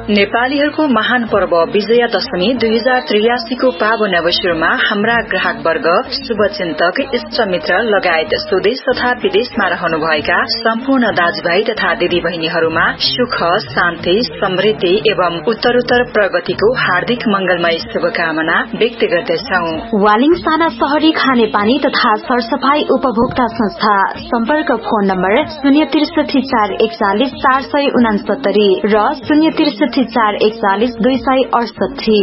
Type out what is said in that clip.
नेपालीहरूको महान पर्व विजया दशमी 2083 को पावन अवसरमा हाम्रा ग्राहक वर्ग, शुभचिन्तक, इष्टमित्र लगायत स्वदेश तथा विदेशमा रहनुभएका सम्पूर्ण दाजुभाइ तथा दिदी बहिनीहरूमा सुख, शान्ति, समृद्धि एवं उत्तरोत्तर प्रगतिको हार्दिक मंगलमय शुभकामना व्यक्त गर्दछौं। वालिङ साना शहरी खानेपानी तथा सरसफाई उपभोक्ता संस्था। सम्पर्क फोन नम्बर 063 441 469 र 063 441 268।